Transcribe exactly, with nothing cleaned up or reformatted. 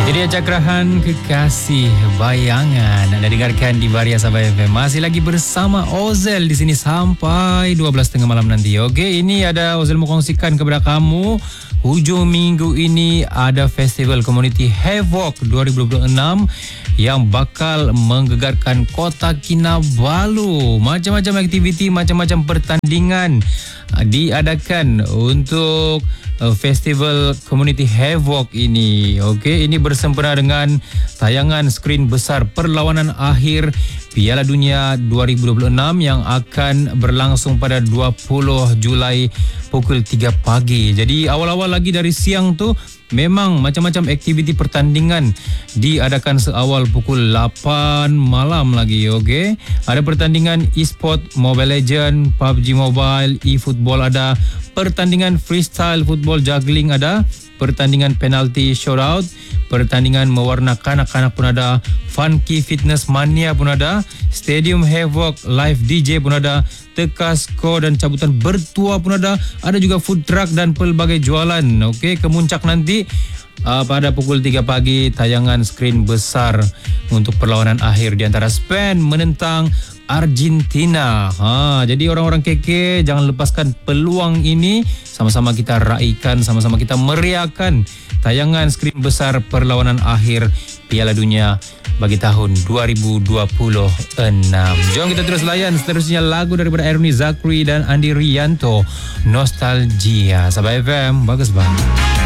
Jadi Cakrahan Kekasih Bayangan Anda dengarkan di Varia Sabah F M. Masih lagi bersama Ozel di sini sampai dua belas tiga puluh malam nanti. Okey, ini ada Ozel mau kongsikan kepada kamu. Hujung minggu ini ada Festival Community Havoc dua ribu dua puluh enam yang bakal menggegarkan Kota Kinabalu. Macam-macam aktiviti, macam-macam pertandingan diadakan untuk Festival Community Havoc ini. Okey, ini bersempena dengan tayangan skrin besar perlawanan akhir Piala Dunia dua ribu dua puluh enam yang akan berlangsung pada dua puluh Julai pukul tiga pagi. Jadi awal-awal lagi dari siang tu memang macam-macam aktiviti pertandingan diadakan seawal pukul lapan malam lagi. Okey, ada pertandingan e-sport, Mobile Legend, P U B G Mobile, e-football ada, pertandingan freestyle football juggling ada, pertandingan penalti shootout, pertandingan mewarna kanak-kanak pun ada, funky fitness mania pun ada, stadium havoc live D J pun ada, teka skor dan cabutan bertua pun ada, ada juga food truck dan pelbagai jualan. Okey, kemuncak nanti uh, pada pukul tiga pagi tayangan skrin besar untuk perlawanan akhir di antara Spain menentang Argentina. Ha, jadi orang-orang K K jangan lepaskan peluang ini. Sama-sama kita raikan, sama-sama kita meriahkan tayangan skrin besar perlawanan akhir Piala Dunia bagi tahun dua ribu dua puluh enam. Jom kita terus layan seterusnya lagu daripada Ernie Zakri dan Andi Rianto, Nostalgia. Sabah F M, bagus banget.